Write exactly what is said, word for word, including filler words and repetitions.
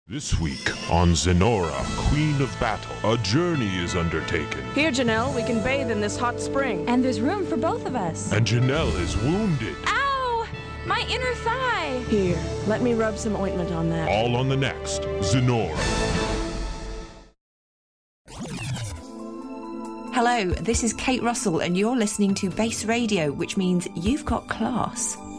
This week on Zenora, Queen of Battle, a journey is undertaken. Here, Janelle, we can bathe in this hot spring. And there's room for both of us. And Janelle is wounded. Ow! My inner thigh! Here, let me rub some ointment on that. All on the next Zenora. Hello, this is Kate Russell and you're listening to Base Radio, which means you've got class.